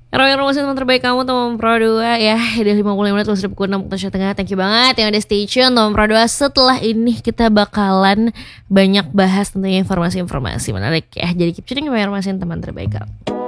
Informasi teman terbaik kamu teman Pro 2 ya. Di 55 menit sudah pukul 6 waktu tengah. Thank you banget yang udah stay tune teman Pro 2. Setelah ini kita bakalan banyak bahas tentunya informasi-informasi menarik ya. Jadi keep tuning informasi teman terbaik kamu.